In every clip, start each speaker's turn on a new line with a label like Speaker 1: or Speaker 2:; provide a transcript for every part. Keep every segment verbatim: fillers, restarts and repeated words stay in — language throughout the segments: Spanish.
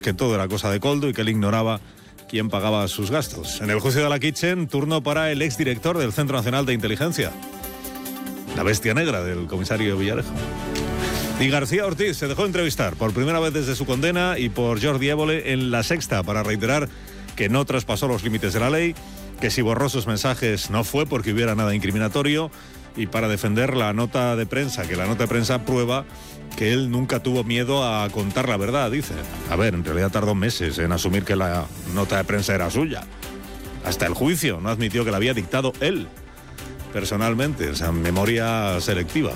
Speaker 1: que todo era cosa de Koldo y que él ignoraba quién pagaba sus gastos. En el juicio de la Kitchen, turno para el exdirector del Centro Nacional de Inteligencia, la bestia negra del comisario Villarejo. Y García Ortiz se dejó entrevistar por primera vez desde su condena y por Jordi Évole en La Sexta para reiterar que no traspasó los límites de la ley, que si borró sus mensajes no fue porque hubiera nada incriminatorio, y para defender la nota de prensa, que la nota de prensa prueba que él nunca tuvo miedo a contar la verdad, dice. A ver, en realidad tardó meses en asumir que la nota de prensa era suya. Hasta el juicio no admitió que la había dictado él, personalmente, o sea, memoria selectiva.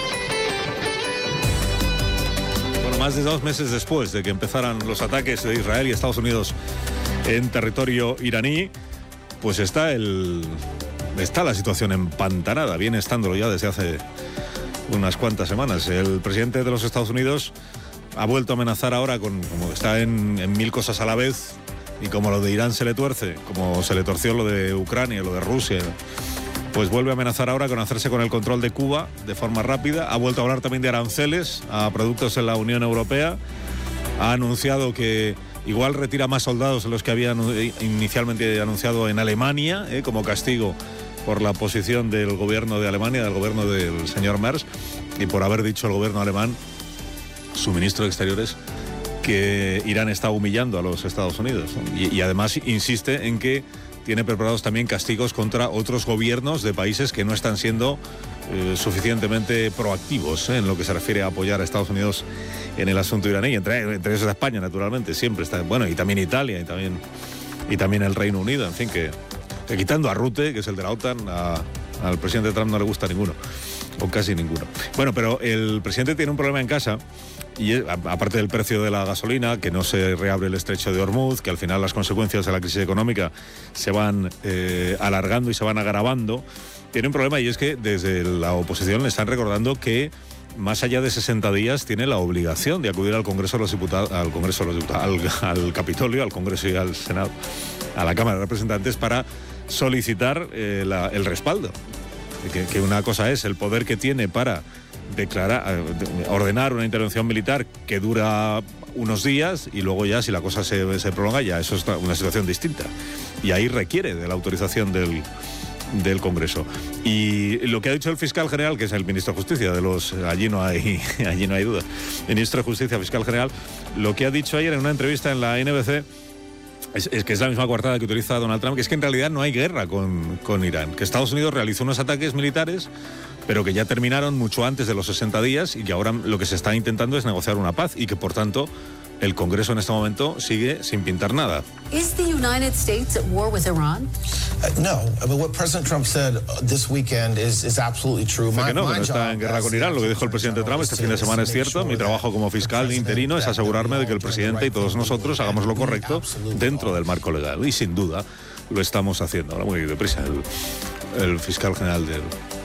Speaker 1: Bueno, más de dos meses después de que empezaran los ataques de Israel y Estados Unidos en territorio iraní, pues está el... está la situación empantanada, viene estándolo ya desde hace unas cuantas semanas. El presidente de los Estados Unidos ha vuelto a amenazar ahora con, como está en, en mil cosas a la vez, y como lo de Irán se le tuerce, como se le torció lo de Ucrania, lo de Rusia, pues vuelve a amenazar ahora con hacerse con el control de Cuba de forma rápida. Ha vuelto a hablar también de aranceles a productos en la Unión Europea. Ha anunciado que igual retira más soldados de los que había inicialmente anunciado en Alemania, eh, como castigo por la posición del gobierno de Alemania, del gobierno del señor Merz, y por haber dicho el gobierno alemán, su ministro de Exteriores, que Irán está humillando a los Estados Unidos. Y, y además insiste en que tiene preparados también castigos contra otros gobiernos de países que no están siendo eh, suficientemente proactivos eh, en lo que se refiere a apoyar a Estados Unidos en el asunto iraní, entre, entre esos España, naturalmente, siempre está, bueno, y también Italia, y también, y también el Reino Unido, en fin, que, que quitando a Rutte, que es el de la OTAN, a, al presidente Trump no le gusta ninguno, o casi ninguno. Bueno, pero el presidente tiene un problema en casa, y es, aparte del precio de la gasolina, que no se reabre el estrecho de Hormuz, que al final las consecuencias de la crisis económica se van eh, alargando y se van agravando, tiene un problema, y es que desde la oposición le están recordando que más allá de sesenta días tiene la obligación de acudir al Congreso de los Diputados, al Congreso de los Diputados, al, al Capitolio, al Congreso y al Senado, a la Cámara de Representantes, para solicitar eh, la, el respaldo. Que, que una cosa es el poder que tiene para declarar, ordenar una intervención militar que dura unos días, y luego ya, si la cosa se, se prolonga, ya eso es una situación distinta. Y ahí requiere de la autorización del, del Congreso. Y lo que ha dicho el fiscal general, que es el ministro de Justicia, de los allí no hay, allí no hay duda, ministro de Justicia, fiscal general, lo que ha dicho ayer en una entrevista en la N B C, Es, es que es la misma coartada que utiliza Donald Trump, que es que en realidad no hay guerra con, con Irán, que Estados Unidos realizó unos ataques militares, pero que ya terminaron mucho antes de los sesenta días, y que ahora lo que se está intentando es negociar una paz, y que por tanto el Congreso en este momento sigue sin pintar nada.
Speaker 2: Is the United States at war with Iran?
Speaker 3: Uh, no, I mean, what President Trump said this weekend is, is absolutely true.
Speaker 1: My, que no, que no está en guerra con Irán. Lo que dijo el presidente Trump este fin de semana es cierto. Mi trabajo como fiscal interino es asegurarme de que el presidente y todos nosotros hagamos lo correcto dentro del marco legal. Y sin duda lo estamos haciendo. Ahora muy deprisa el, el fiscal general del...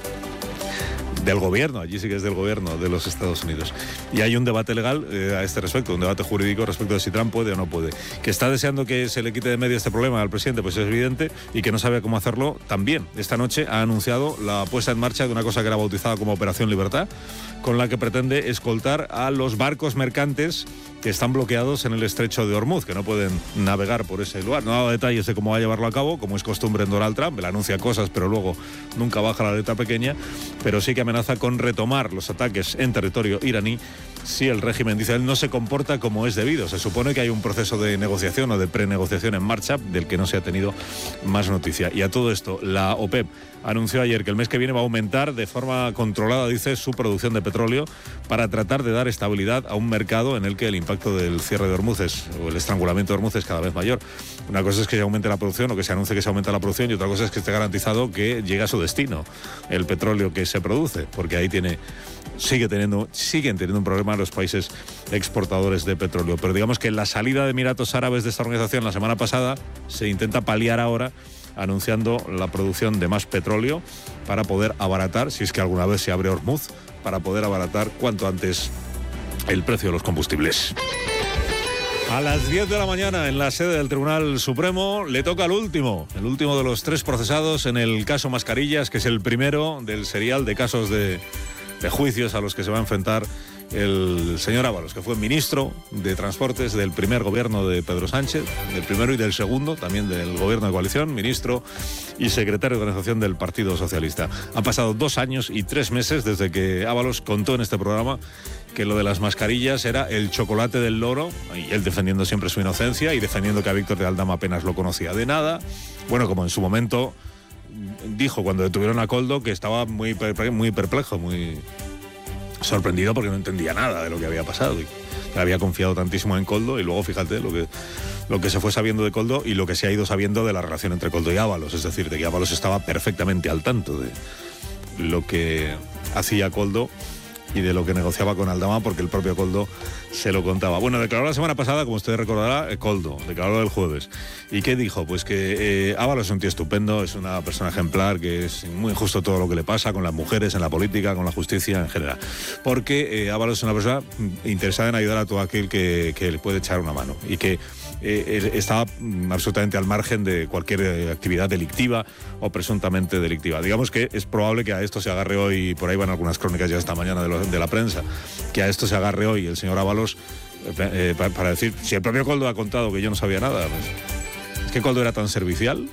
Speaker 1: del gobierno, allí sí que es del gobierno de los Estados Unidos. Y hay un debate legal eh, a este respecto, un debate jurídico respecto de si Trump puede o no puede. Que está deseando que se le quite de medio este problema al presidente, pues es evidente, y que no sabe cómo hacerlo también. Esta noche ha anunciado la puesta en marcha de una cosa que era bautizada como Operación Libertad, con la que pretende escoltar a los barcos mercantes que están bloqueados en el estrecho de Hormuz, que no pueden navegar por ese lugar. No ha dado detalles de cómo va a llevarlo a cabo, como es costumbre en Donald Trump. Él anuncia cosas, pero luego nunca baja la letra pequeña, pero sí que amenaza con retomar los ataques en territorio iraní si el régimen, dice él, no se comporta como es debido. Se supone que hay un proceso de negociación o de prenegociación en marcha, del que no se ha tenido más noticia. Y a todo esto, la OPEP anunció ayer que el mes que viene va a aumentar de forma controlada, dice, su producción de petróleo, para tratar de dar estabilidad a un mercado en el que el impacto del cierre de Hormuz es, o el estrangulamiento de Hormuz es cada vez mayor. Una cosa es que se aumente la producción, o que se anuncie que se aumenta la producción, y otra cosa es que esté garantizado que llegue a su destino el petróleo que se produce, porque ahí tiene, sigue teniendo, siguen teniendo un problema los países exportadores de petróleo. Pero digamos que la salida de Emiratos Árabes de esta organización la semana pasada se intenta paliar ahora, anunciando la producción de más petróleo para poder abaratar, si es que alguna vez se abre Hormuz, para poder abaratar cuanto antes el precio de los combustibles. A las diez de la mañana, en la sede del Tribunal Supremo, le toca al último, el último de los tres procesados en el caso Mascarillas, que es el primero del serial de casos de, de juicios a los que se va a enfrentar el señor Ábalos, que fue ministro de Transportes del primer gobierno de Pedro Sánchez, del primero y del segundo, también del gobierno de coalición, ministro y secretario de organización del Partido Socialista. Han pasado dos años y tres meses desde que Ábalos contó en este programa que lo de las mascarillas era el chocolate del loro, y él defendiendo siempre su inocencia y defendiendo que a Víctor de Aldama apenas lo conocía de nada. Bueno, como en su momento dijo cuando detuvieron a Koldo, que estaba muy, muy perplejo, muy sorprendido porque no entendía nada de lo que había pasado y que había confiado tantísimo en Koldo, y luego fíjate lo que, lo que se fue sabiendo de Koldo y lo que se ha ido sabiendo de la relación entre Koldo y Ábalos, es decir, de que Ábalos estaba perfectamente al tanto de lo que hacía Koldo y de lo que negociaba con Aldama, porque el propio Koldo se lo contaba. Bueno, declaró la semana pasada, como usted recordará, eh, Koldo, declaró el jueves. ¿Y qué dijo? Pues que eh, Ábalos es un tío estupendo, es una persona ejemplar, que es muy injusto todo lo que le pasa con las mujeres, en la política, con la justicia en general. Porque eh, Ábalos es una persona interesada en ayudar a todo aquel que, que le puede echar una mano, y que eh, estaba absolutamente al margen de cualquier eh, actividad delictiva o presuntamente delictiva. Digamos que es probable que a esto se agarre hoy, por ahí van algunas crónicas ya esta mañana de, lo, de la prensa, que a esto se agarre hoy el señor Ábalos eh, para, para decir, si el propio Koldo ha contado que yo no sabía nada, pues, es que Koldo era tan servicial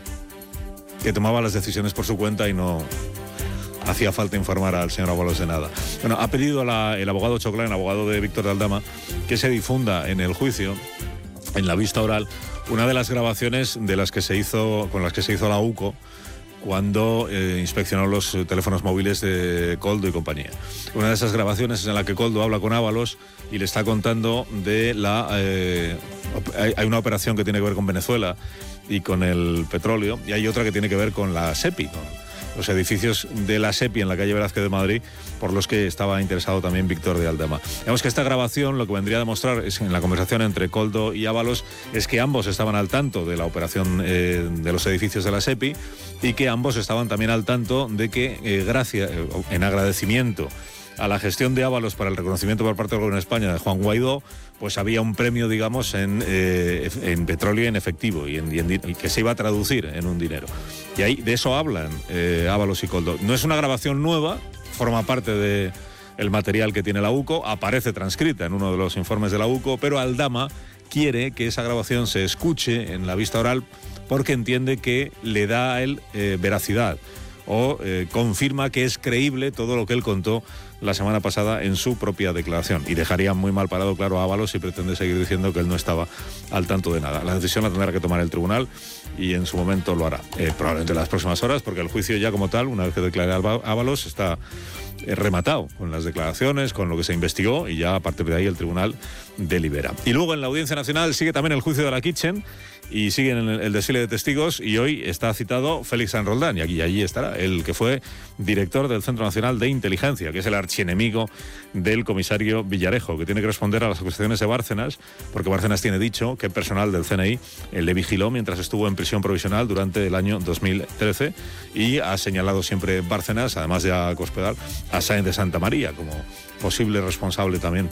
Speaker 1: que tomaba las decisiones por su cuenta y no hacía falta informar al señor Ábalos de nada. Bueno, ha pedido la, el abogado Choclán, el abogado de Víctor de Aldama, que se difunda en el juicio, en la vista oral, una de las grabaciones de las que se hizo, con las que se hizo la U C O cuando eh, inspeccionó los teléfonos móviles de Koldo y compañía. Una de esas grabaciones es en la que Koldo habla con Ábalos y le está contando de la... Eh, hay, hay una operación que tiene que ver con Venezuela y con el petróleo, y hay otra que tiene que ver con la SEPI, con los edificios de la SEPI en la calle Velázquez de Madrid, por los que estaba interesado también Víctor de Aldama. Digamos que esta grabación lo que vendría a demostrar es, en la conversación entre Koldo y Ábalos, es que ambos estaban al tanto de la operación eh, de los edificios de la SEPI, y que ambos estaban también al tanto de que eh, gracias, eh, en agradecimiento a la gestión de Ábalos para el reconocimiento por parte del gobierno de España de Juan Guaidó, pues había un premio, digamos, en, eh, en petróleo y en efectivo, y, en, y, en, y que se iba a traducir en un dinero. Y ahí de eso hablan eh, Ábalos y Koldo. No es una grabación nueva, forma parte de el material que tiene la U C O, aparece transcrita en uno de los informes de la U C O, pero Aldama quiere que esa grabación se escuche en la vista oral porque entiende que le da a él eh, veracidad, o eh, confirma que es creíble todo lo que él contó la semana pasada en su propia declaración, y dejaría muy mal parado, claro, a Ábalos si pretende seguir diciendo que él no estaba al tanto de nada. La decisión la tendrá que tomar el tribunal y en su momento lo hará, eh, probablemente en las próximas horas, porque el juicio ya como tal, una vez que declare a Ábalos, está eh, rematado con las declaraciones, con lo que se investigó, y ya a partir de ahí el tribunal delibera. Y luego en la Audiencia Nacional sigue también el juicio de la Kitchen, y siguen el, el desfile de testigos, y hoy está citado Félix San Roldán, y aquí, allí estará el que fue director del Centro Nacional de Inteligencia, que es el archienemigo del comisario Villarejo, que tiene que responder a las acusaciones de Bárcenas, porque Bárcenas tiene dicho que personal del C N I él le vigiló mientras estuvo en prisión provisional durante el año dos mil trece, y ha señalado siempre Bárcenas, además de a Cospedal, a Sáenz de Santa María como posible responsable también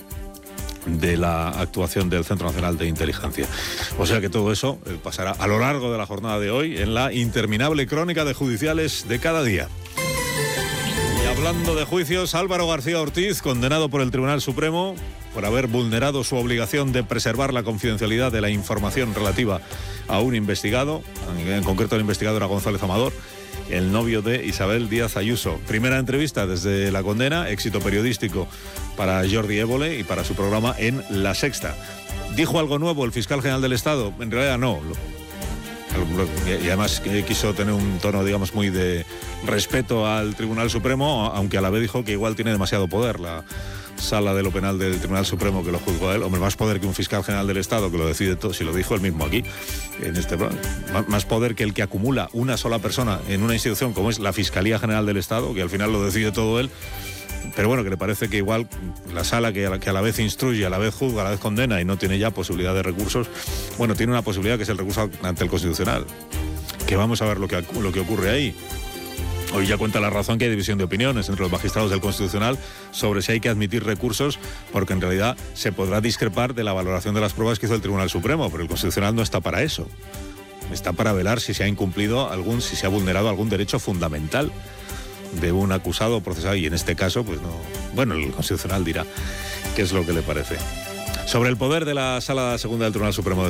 Speaker 1: de la actuación del Centro Nacional de Inteligencia. O sea que todo eso eh, pasará a lo largo de la jornada de hoy en la interminable crónica de judiciales de cada día. Y hablando de juicios, Álvaro García Ortiz, condenado por el Tribunal Supremo por haber vulnerado su obligación de preservar la confidencialidad de la información relativa a un investigado, en concreto el investigador era González Amador, el novio de Isabel Díaz Ayuso. Primera entrevista desde la condena, éxito periodístico para Jordi Évole y para su programa en La Sexta. ¿Dijo algo nuevo el fiscal general del Estado? En realidad no. Y además quiso tener un tono, digamos, muy de respeto al Tribunal Supremo, aunque a la vez dijo que igual tiene demasiado poder la Sala de lo Penal del Tribunal Supremo que lo juzgó a él. Hombre, más poder que un fiscal general del Estado que lo decide todo, si lo dijo él mismo aquí, en este más poder que el que acumula una sola persona en una institución como es la Fiscalía General del Estado, que al final lo decide todo él. Pero bueno, que le parece que igual la sala que a la, que a la vez instruye, a la vez juzga, a la vez condena y no tiene ya posibilidad de recursos, bueno, tiene una posibilidad que es el recurso ante el Constitucional. Que vamos a ver lo que, lo que ocurre ahí. Hoy ya cuenta la razón que hay división de opiniones entre los magistrados del Constitucional sobre si hay que admitir recursos, porque en realidad se podrá discrepar de la valoración de las pruebas que hizo el Tribunal Supremo, pero el Constitucional no está para eso. Está para velar si se ha incumplido algún, si se ha vulnerado algún derecho fundamental de un acusado o procesado, y en este caso, pues no, bueno, el Constitucional dirá. qué es lo que le parece. Sobre el poder de la Sala Segunda del Tribunal Supremo de